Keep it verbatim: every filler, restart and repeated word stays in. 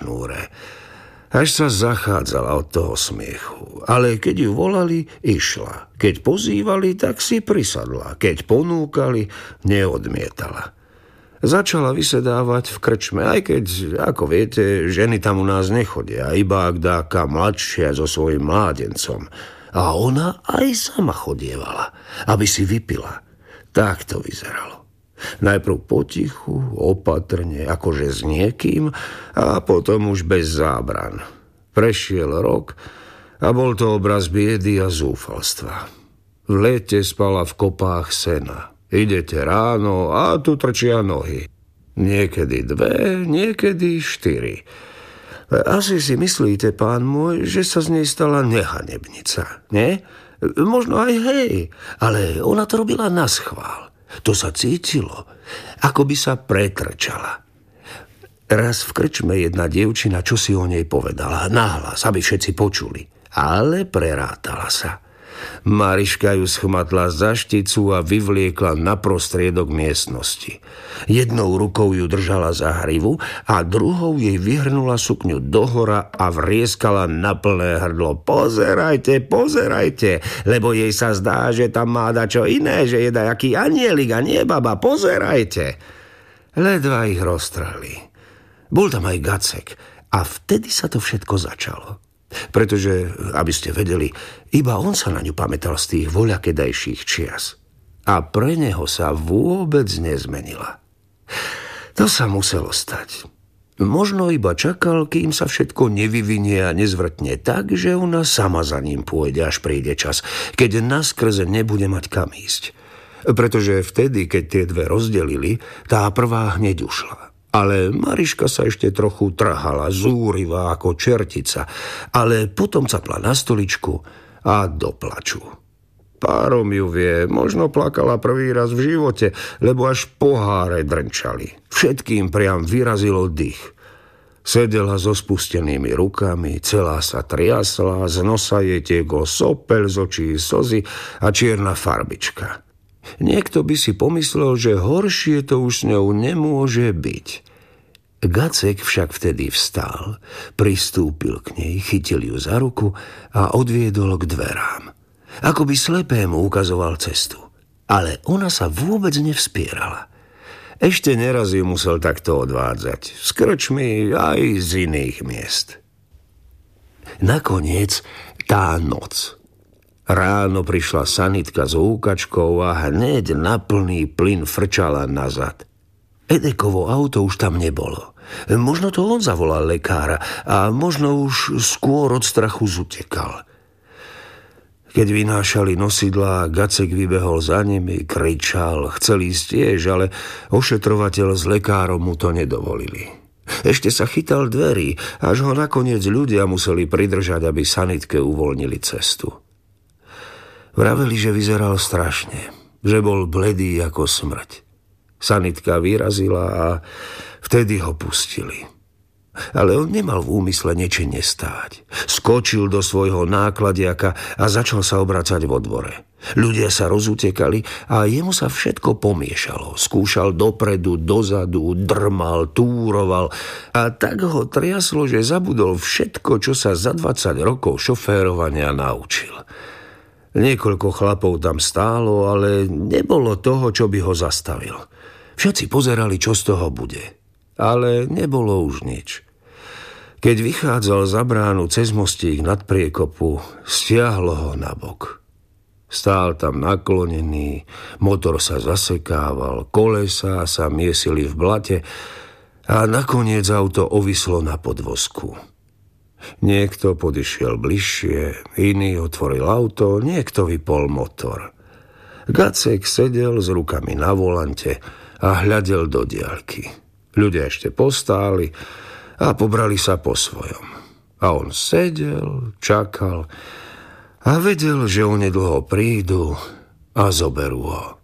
šnúre. Až sa zachádzala od toho smiechu. Ale keď ju volali, išla. Keď pozývali, tak si prisadla. Keď ponúkali, neodmietala. Začala vysedávať v krčme, aj keď, ako viete, ženy tam u nás nechodia, iba akdáka mladšia so svojím mládencom. A ona aj sama chodievala, aby si vypila. Tak to vyzeralo. Najprv potichu, opatrne, akože s niekým, a potom už bez zábran. Prešiel rok a bol to obraz biedy a zúfalstva. V lete spala v kopách sena. Idete ráno a tu trčia nohy. Niekedy dve, niekedy štyri. Asi si myslíte, pán môj, že sa z nej stala nehanebnica, nie? Možno aj hej, ale ona to robila naschvál. To sa cítilo, ako by sa pretrčala. Raz v krčme jedna dievčina čo si o nej povedala, nahlas, aby všetci počuli. Ale prerátala sa. Mariška ju schmatla za šticu a vyvliekla na prostriedok miestnosti. Jednou rukou ju držala za hrivu a druhou jej vyhrnula sukňu dohora a vrieskala na plné hrdlo. Pozerajte, pozerajte, lebo jej sa zdá, že tam má dačo iné, že je dajaký anielik a nie baba, pozerajte. Ledva ich roztrhli. Bol tam aj Gacek a vtedy sa to všetko začalo. Pretože, aby ste vedeli, iba on sa na ňu pamätal z tých voľakedajších čias. A pre neho sa vôbec nezmenila. To sa muselo stať. Možno iba čakal, kým sa všetko nevyvinie a nezvrtne tak, že ona sama za ním pôjde, až príde čas, keď naskrze nebude mať kam ísť. Pretože vtedy, keď tie dve rozdelili, tá prvá hneď ušla. Ale Mariška sa ešte trochu trhala, zúrivá ako čertica, ale potom capla na stoličku a do plaču. Párom ju vie, možno plakala prvý raz v živote, lebo až poháre drnčali. Všetkým priam vyrazilo dých. Sedela so spustenými rukami, celá sa triasla, z nosa jej tiekol sopeľ, z očí slzy a čierna farbička. Niekto by si pomyslel, že horšie to už s ňou nemôže byť. Gacek však vtedy vstal, pristúpil k nej, chytil ju za ruku a odviedol k dverám. Ako by slepému ukazoval cestu. Ale ona sa vôbec nevspierala. Ešte neraz ju musel takto odvádzať. Z krčmy aj z iných miest. Nakoniec tá noc. Ráno prišla sanitka s úkačkou a hneď na plný plyn frčala nazad. Edekovo auto už tam nebolo. Možno to on zavolal lekára a možno už skôr od strachu zutekal. Keď vynášali nosidlá, Gacek vybehol za nimi, kričal, chcel ísť tiež, ale ošetrovateľ s lekárom mu to nedovolili. Ešte sa chytal dverí, až ho nakoniec ľudia museli pridržať, aby sanitke uvoľnili cestu. Vraveli, že vyzeral strašne, že bol bledý ako smrť. Sanitka vyrazila a vtedy ho pustili. Ale on nemal v úmysle nečinne stáť. Skočil do svojho nákladiaka a začal sa obracať vo dvore. Ľudia sa rozutekali a jemu sa všetko pomiešalo. Skúšal dopredu, dozadu, drmal, túroval a tak ho triaslo, že zabudol všetko, čo sa za dvadsať rokov šoférovania naučil. Niekoľko chlapov tam stálo, ale nebolo toho, čo by ho zastavil. Všetci pozerali, čo z toho bude. Ale nebolo už nič. Keď vychádzal za bránu cez mostík nad priekopu, stiahlo ho nabok. Stál tam naklonený, motor sa zasekával, kolesá sa miesili v blate a nakoniec auto ovislo na podvozku. Niekto podišiel bližšie, iný otvoril auto, niekto vypol motor. Gacek sedel s rukami na volante a hľadel do diaľky. Ľudia ešte postáli a pobrali sa po svojom. A on sedel, čakal a vedel, že onedlho prídu a zoberú ho.